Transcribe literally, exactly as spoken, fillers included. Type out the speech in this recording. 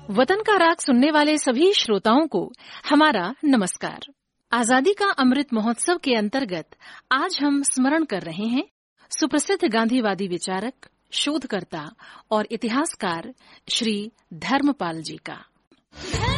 वतन का राग सुनने वाले सभी श्रोताओं को हमारा नमस्कार। आजादी का अमृत महोत्सव के अंतर्गत आज हम स्मरण कर रहे हैं सुप्रसिद्ध गांधीवादी विचारक, शोधकर्ता और इतिहासकार श्री धर्मपाल जी का।